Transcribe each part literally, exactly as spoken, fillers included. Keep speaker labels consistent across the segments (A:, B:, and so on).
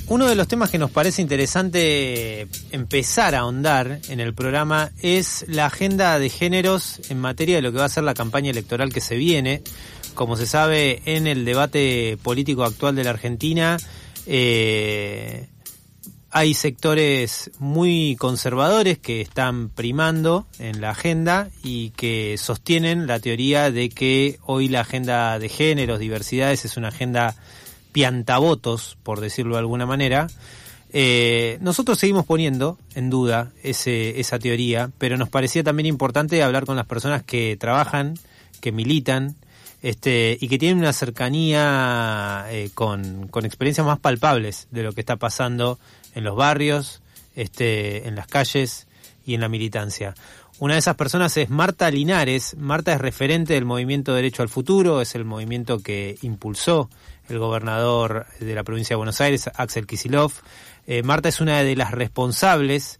A: uno de los temas que nos parece interesante empezar a ahondar en el programa es la agenda de géneros en materia de lo que va a ser la campaña electoral que se viene. Como se sabe, en el debate político actual de la Argentina, eh, hay sectores muy conservadores que están primando en la agenda y que sostienen la teoría de que hoy la agenda de géneros, diversidades, es una agenda piantavotos, por decirlo de alguna manera. Eh, nosotros seguimos poniendo en duda ese, esa teoría, pero nos parecía también importante hablar con las personas que trabajan, que militan, este, y que tienen una cercanía eh, con, con experiencias más palpables de lo que está pasando en los barrios, este, en las calles y en la militancia. Una de esas personas es Marta Linares. Marta es referente del Movimiento Derecho al Futuro, es el movimiento que impulsó el gobernador de la provincia de Buenos Aires, Axel Kicillof. Eh, Marta es una de las responsables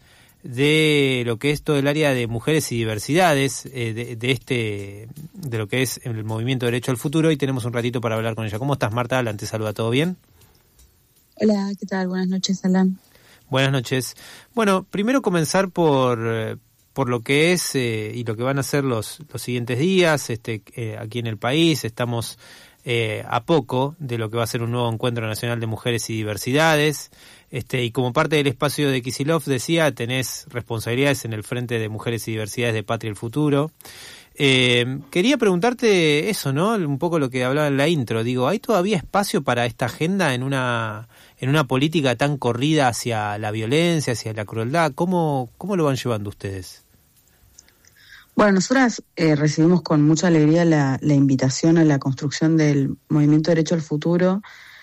A: de lo que es todo el área de mujeres y diversidades, eh, de, de este, de lo que es el Movimiento Derecho al Futuro, y tenemos un ratito para hablar con ella. ¿Cómo estás, Marta? Alan, te saluda, ¿todo bien?
B: Hola, ¿qué tal? Buenas noches, Alan.
A: Buenas noches. Bueno, primero comenzar por, por lo que es eh, y lo que van a ser los, los siguientes días este, eh, aquí en el país. Estamos eh, a poco de lo que va a ser un nuevo Encuentro Nacional de Mujeres y Diversidades. Este, y como parte del espacio de Kicillof, decía, tenés responsabilidades en el Frente de Mujeres y Diversidades de Patria el Futuro. Eh, quería preguntarte eso, ¿no? Un poco lo que hablaba en la intro. Digo, ¿hay todavía espacio para esta agenda en una en una política tan corrida hacia la violencia, hacia la crueldad? ¿Cómo, cómo lo van llevando ustedes?
B: Bueno, nosotras eh, recibimos con mucha alegría la, la invitación a la construcción del Movimiento Derecho al Futuro.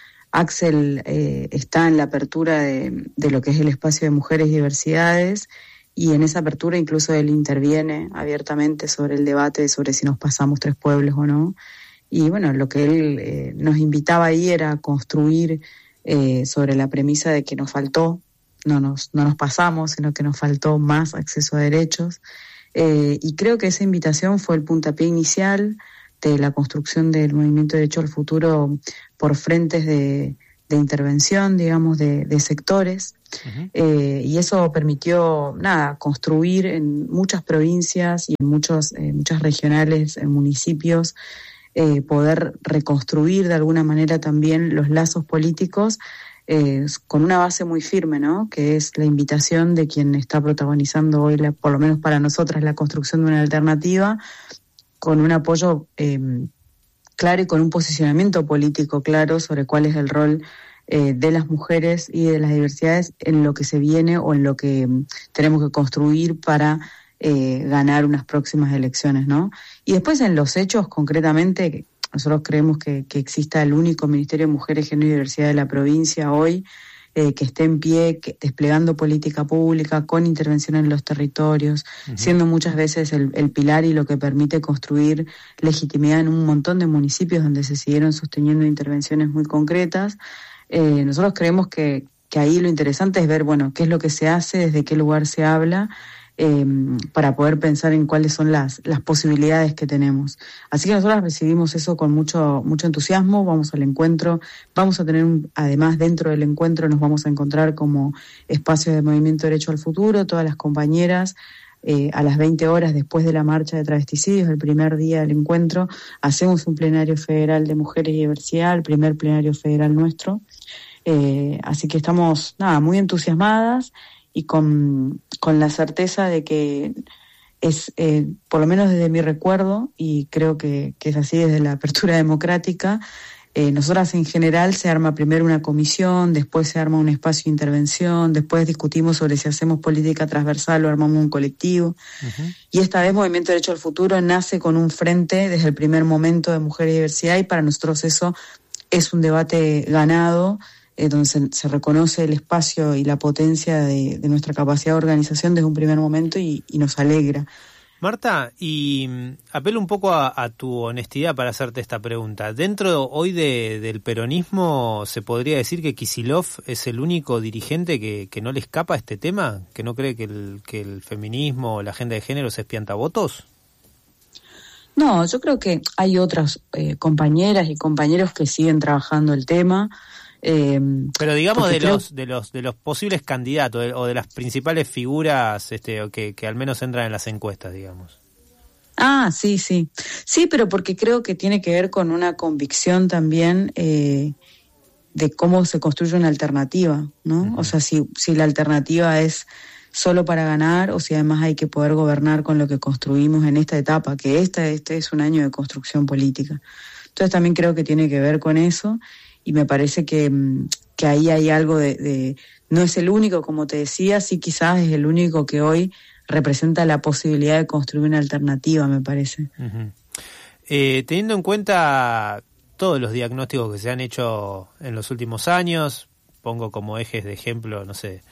B: Axel eh, está en la apertura de, de lo que es el espacio de mujeres y diversidades, y en esa apertura incluso él interviene abiertamente sobre el debate sobre si nos pasamos tres pueblos o no. Y bueno, lo que él eh, nos invitaba ahí era construir eh, sobre la premisa de que nos faltó, no nos, no nos pasamos, sino que nos faltó más acceso a derechos. Eh, y creo que esa invitación fue el puntapié inicial de la construcción del Movimiento Derecho al Futuro por frentes de, de intervención, digamos, de, de sectores. Uh-huh. Eh, y eso permitió, nada, construir en muchas provincias y en muchos, eh, muchas regionales, en municipios, eh, poder reconstruir de alguna manera también los lazos políticos eh, con una base muy firme, ¿no? Que es la invitación de quien está protagonizando hoy, la, por lo menos para nosotras, la construcción de una alternativa, con un apoyo eh, claro y con un posicionamiento político claro sobre cuál es el rol eh, de las mujeres y de las diversidades en lo que se viene o en lo que tenemos que construir para eh, ganar unas próximas elecciones, ¿no? Y después en los hechos, concretamente, nosotros creemos que, que exista el único Ministerio de Mujeres, Género y Diversidad de la provincia hoy, Eh, que esté en pie, que, desplegando política pública, con intervención en los territorios, uh-huh. siendo muchas veces el, el pilar y lo que permite construir legitimidad en un montón de municipios donde se siguieron sosteniendo intervenciones muy concretas. Eh, nosotros creemos que, que ahí lo interesante es ver, bueno, qué es lo que se hace, desde qué lugar se habla, eh, para poder pensar en cuáles son las, las posibilidades que tenemos. Así que nosotros recibimos eso con mucho, mucho entusiasmo, vamos al encuentro, vamos a tener, un, además dentro del encuentro nos vamos a encontrar como espacio de Movimiento Derecho al Futuro, todas las compañeras, eh, a las veinte horas después de la marcha de travesticidios, el primer día del encuentro, hacemos un plenario federal de mujeres y diversidad, el primer plenario federal nuestro, eh, así que estamos, nada, muy entusiasmadas, y con, con la certeza de que es, eh, por lo menos desde mi recuerdo, y creo que, que es así desde la apertura democrática, eh, nosotras en general se arma primero una comisión, después se arma un espacio de intervención, después discutimos sobre si hacemos política transversal o armamos un colectivo, uh-huh. y esta vez Movimiento Derecho al Futuro nace con un frente desde el primer momento de mujeres y diversidad, y para nosotros eso es un debate ganado, Eh, donde se, se reconoce el espacio y la potencia de, de nuestra capacidad de organización desde un primer momento y, y nos alegra.
A: Marta, y apelo un poco a, a tu honestidad para hacerte esta pregunta. Dentro hoy de, del peronismo, ¿se podría decir que Kicillof es el único dirigente que, que no le escapa a este tema? ¿Que no cree que el, que el feminismo o la agenda de género se espiantavotos?
B: No, yo creo que hay otras eh, compañeras y compañeros que siguen trabajando el tema. Eh,
A: Pero digamos de
B: creo...
A: los de los de los posibles candidatos de, o de las principales figuras este que, que al menos entran en las encuestas, digamos.
B: Ah, sí, sí. Sí, pero porque creo que tiene que ver con una convicción también eh, de cómo se construye una alternativa, ¿no? Uh-huh. O sea, si, si la alternativa es solo para ganar o si además hay que poder gobernar con lo que construimos en esta etapa, que esta, este es un año de construcción política. Entonces también creo que tiene que ver con eso y me parece que, que ahí hay algo de, de... No es el único, como te decía, sí quizás es el único que hoy representa la posibilidad de construir una alternativa, me parece.
A: Uh-huh. Eh, teniendo en cuenta todos los diagnósticos que se han hecho en los últimos años, pongo como ejes de ejemplo, no sé,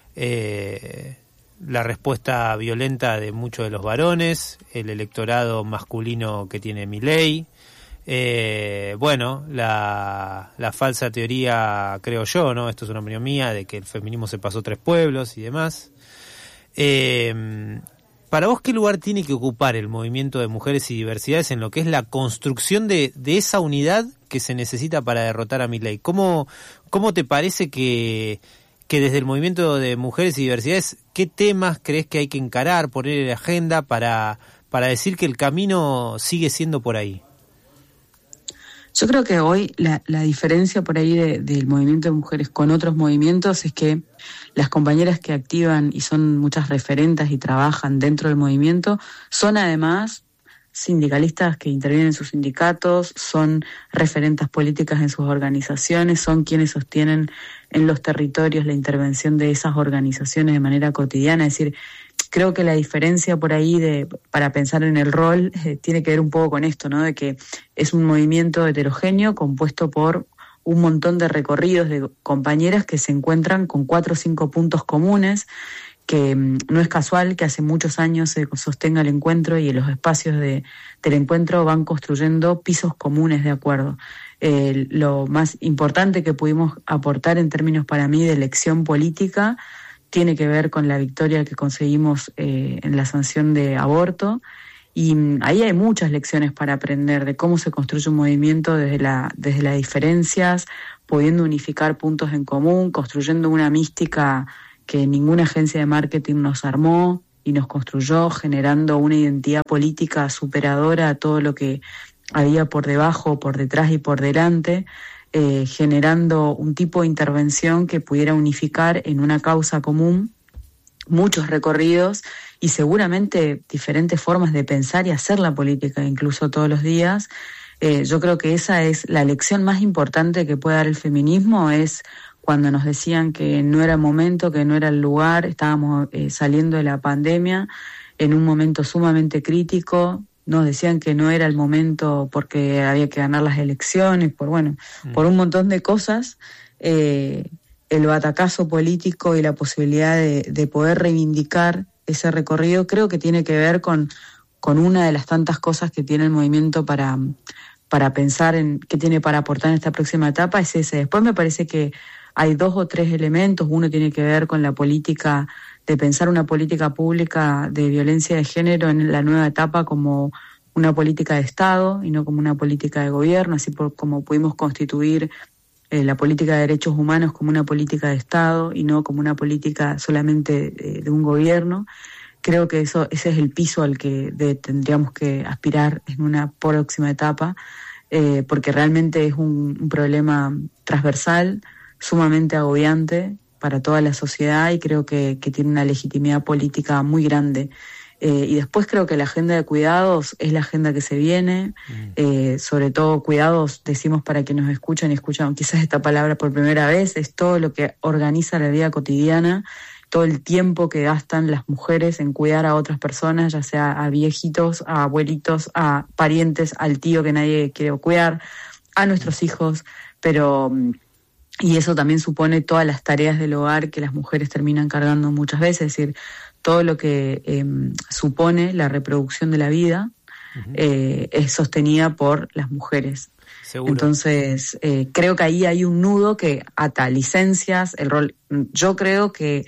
A: eh, la respuesta violenta de muchos de los varones, el electorado masculino que tiene Milei, eh, bueno, la, la falsa teoría, creo yo, ¿no? Esto es una opinión mía, de que el feminismo se pasó tres pueblos y demás. Eh, para vos, ¿qué lugar tiene que ocupar el movimiento de mujeres y diversidades en lo que es la construcción de, de esa unidad que se necesita para derrotar a Milei? ¿Cómo, cómo te parece que, que desde el movimiento de mujeres y diversidades, qué temas crees que hay que encarar, poner en la agenda para, para decir que el camino sigue siendo por ahí?
B: Yo creo que hoy la, la diferencia por ahí de, del movimiento de mujeres con otros movimientos es que las compañeras que activan y son muchas referentas y trabajan dentro del movimiento son además sindicalistas que intervienen en sus sindicatos, son referentas políticas en sus organizaciones, son quienes sostienen en los territorios la intervención de esas organizaciones de manera cotidiana. Es decir, creo que la diferencia por ahí de para pensar en el rol eh, tiene que ver un poco con esto, ¿no? De que es un movimiento heterogéneo compuesto por un montón de recorridos de compañeras que se encuentran con cuatro o cinco puntos comunes, que um, no es casual que hace muchos años se sostenga el encuentro y en los espacios de, del encuentro van construyendo pisos comunes de acuerdo. Eh, lo más importante que pudimos aportar en términos para mí de elección política tiene que ver con la victoria que conseguimos eh, en la sanción de aborto, y ahí hay muchas lecciones para aprender de cómo se construye un movimiento desde la desde las diferencias, pudiendo unificar puntos en común, construyendo una mística que ninguna agencia de marketing nos armó y nos construyó, generando una identidad política superadora a todo lo que había por debajo, por detrás y por delante, Eh, generando un tipo de intervención que pudiera unificar en una causa común muchos recorridos y seguramente diferentes formas de pensar y hacer la política, incluso todos los días. Eh, yo creo que esa es la lección más importante que puede dar el feminismo, es cuando nos decían que no era el momento, que no era el lugar, estábamos eh, saliendo de la pandemia en un momento sumamente crítico. Nos decían que no era el momento porque había que ganar las elecciones, por bueno, mm. por un montón de cosas. Eh, el batacazo político y la posibilidad de, de poder reivindicar ese recorrido creo que tiene que ver con, con una de las tantas cosas que tiene el movimiento para, para pensar en qué tiene para aportar en esta próxima etapa, es ese. Después me parece que hay dos o tres elementos. Uno tiene que ver con la política, de pensar una política pública de violencia de género en la nueva etapa como una política de Estado y no como una política de gobierno, así por, como pudimos constituir eh, la política de derechos humanos como una política de Estado y no como una política solamente eh, de un gobierno. Creo que eso ese es el piso al que de, tendríamos que aspirar en una próxima etapa, eh, porque realmente es un, un problema transversal, sumamente agobiante para toda la sociedad y creo que, que tiene una legitimidad política muy grande. Eh, y después creo que la agenda de cuidados es la agenda que se viene, mm. eh, sobre todo cuidados, decimos para quienes nos escuchan y escuchan quizás esta palabra por primera vez, es todo lo que organiza la vida cotidiana, todo el tiempo que gastan las mujeres en cuidar a otras personas, ya sea a viejitos, a abuelitos, a parientes, al tío que nadie quiere cuidar, a nuestros hijos, pero... Y eso también supone todas las tareas del hogar que las mujeres terminan cargando muchas veces, es decir, todo lo que eh, supone la reproducción de la vida uh-huh. eh, es sostenida por las mujeres. Seguro. Entonces, eh, creo que ahí hay un nudo que ata licencias, el rol. Yo creo que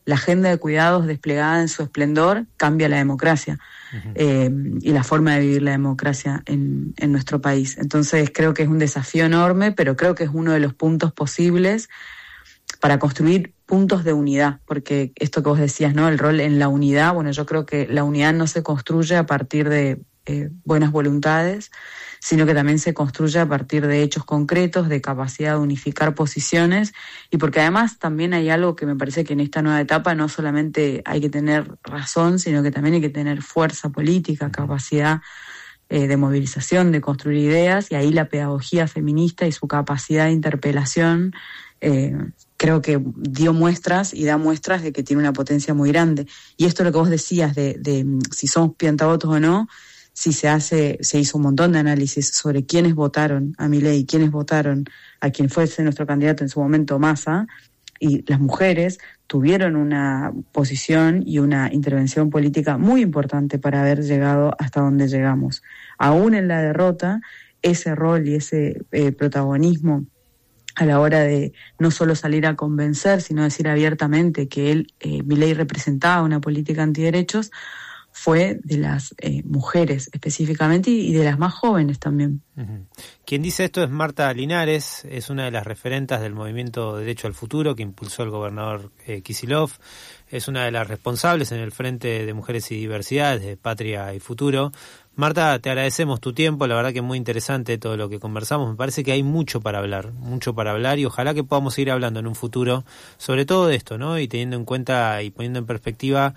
B: la agenda de cuidados desplegada en su esplendor cambia la democracia uh-huh. eh, y la forma de vivir la democracia en, en nuestro país. Entonces creo que es un desafío enorme, pero creo que es uno de los puntos posibles para construir puntos de unidad, porque esto que vos decías, ¿no? El rol en la unidad, bueno, yo creo que la unidad no se construye a partir de eh, buenas voluntades, sino que también se construye a partir de hechos concretos, de capacidad de unificar posiciones, y porque además también hay algo que me parece que en esta nueva etapa no solamente hay que tener razón, sino que también hay que tener fuerza política, capacidad eh, de movilización, de construir ideas, y ahí la pedagogía feminista y su capacidad de interpelación eh, creo que dio muestras y da muestras de que tiene una potencia muy grande. Y esto es lo que vos decías de, de si somos piantavotos o no. Si se hace, se hizo un montón de análisis sobre quiénes votaron a Milei, quiénes votaron a quien fuese nuestro candidato en su momento, Massa, y las mujeres tuvieron una posición y una intervención política muy importante para haber llegado hasta donde llegamos. Aún en la derrota, ese rol y ese eh, protagonismo a la hora de no solo salir a convencer, sino decir abiertamente que él, eh, Milei, representaba una política antiderechos, fue de las eh, mujeres específicamente y de las más jóvenes también.
A: Uh-huh. Quien dice esto es Marta Linares, es una de las referentas del movimiento Derecho al Futuro que impulsó el gobernador eh, Kicillof, es una de las responsables en el Frente de Mujeres y Diversidades de Patria y Futuro. Marta, te agradecemos tu tiempo, la verdad que es muy interesante todo lo que conversamos, me parece que hay mucho para hablar, mucho para hablar y ojalá que podamos seguir hablando en un futuro sobre todo de esto, ¿no? Y teniendo en cuenta y poniendo en perspectiva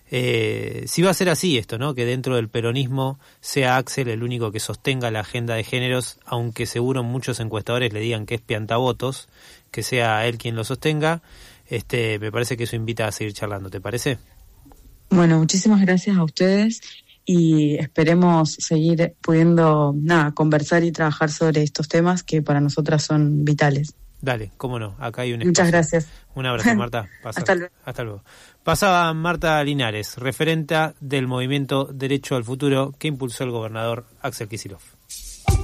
A: Eh, si va a ser así esto, ¿no? Que dentro del peronismo sea Axel el único que sostenga la agenda de géneros, aunque seguro muchos encuestadores le digan que es piantavotos, que sea él quien lo sostenga. Este, me parece que eso invita a seguir charlando, ¿te parece?
B: Bueno, muchísimas gracias a ustedes y esperemos seguir pudiendo nada, conversar y trabajar sobre estos temas que para nosotras son vitales.
A: Dale, cómo no, acá hay un espacio.
B: Muchas gracias.
A: Un abrazo, Marta. Pasa.
B: Hasta luego.
A: Hasta luego. Pasaba Marta Linares, referenta del movimiento Derecho al Futuro que impulsó el gobernador Axel Kicillof.